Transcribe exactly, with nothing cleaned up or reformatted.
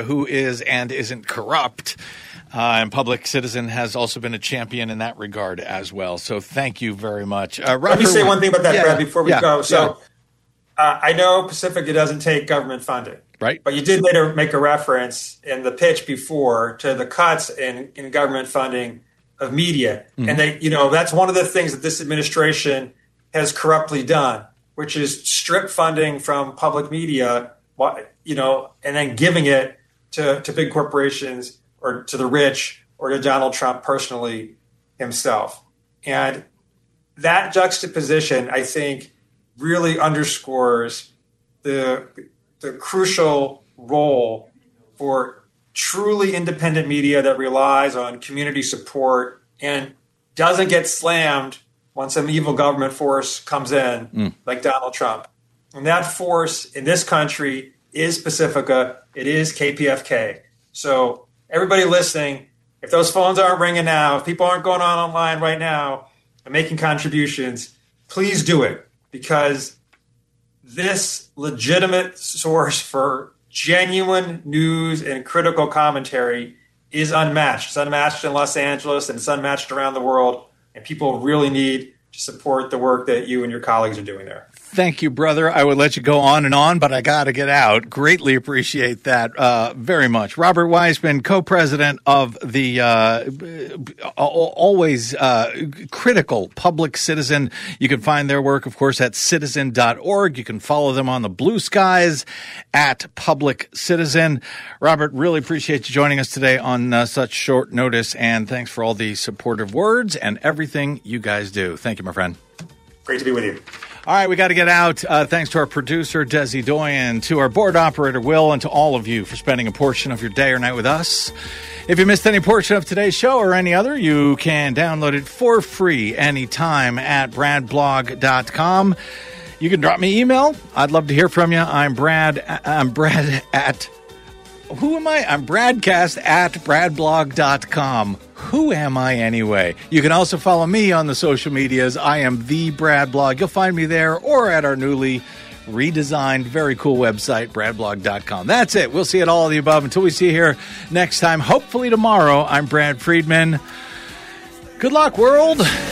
who is and isn't corrupt. Uh, and Public Citizen has also been a champion in that regard as well. So thank you very much. Uh, Let me say one thing about that, yeah, Brad, before we yeah, go. So yeah. uh, I know Pacifica doesn't take government funding. Right. But you did later make a reference in the pitch before to the cuts in, in government funding of media. Mm-hmm. And they, you know, that's one of the things that this administration has corruptly done, which is strip funding from public media, you know, and then giving it to, to big corporations or to the rich or to Donald Trump personally himself. And that juxtaposition, I think, really underscores the the crucial role for truly independent media that relies on community support and doesn't get slammed when some evil government force comes in, mm. like Donald Trump. And that force in this country is Pacifica. It is K P F K. So everybody listening, if those phones aren't ringing now, if people aren't going on online right now and making contributions, please do it, because this legitimate source for genuine news and critical commentary is unmatched. It's unmatched in Los Angeles and it's unmatched around the world. And people really need to support the work that you and your colleagues are doing there. Thank you, brother. I would let you go on and on, but I got to get out. Greatly appreciate that uh, very much. Robert Weisman, co-president of the uh, always uh, critical Public Citizen. You can find their work, of course, at citizen dot org. You can follow them on the blue skies at Public Citizen. Robert, really appreciate you joining us today on uh, such short notice, and thanks for all the supportive words and everything you guys do. Thank you, my friend. Great to be with you. All right, we got to get out. Uh, thanks to our producer, Desi Doyen, to our board operator, Will, and to all of you for spending a portion of your day or night with us. If you missed any portion of today's show or any other, you can download it for free anytime at brad blog dot com. You can drop me email. I'd love to hear from you. I'm Brad. I'm Brad at... Who am I? I'm Bradcast at brad blog dot com. Who am I anyway? You can also follow me on the social medias. I am the Brad Blog. You'll find me there or at our newly redesigned, very cool website, brad blog dot com. That's it. We'll see it all of the above until we see you here next time. Hopefully tomorrow. I'm Brad Friedman. Good luck, world.